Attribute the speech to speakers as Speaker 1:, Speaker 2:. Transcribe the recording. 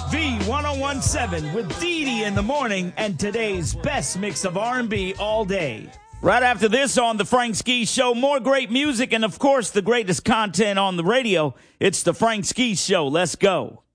Speaker 1: V1017 with Dee Dee in the morning and today's best mix of R&B all day. Right after this on the Frank Ski Show, more great music and, of course, the greatest content on the radio. It's the Frank Ski Show. Let's go.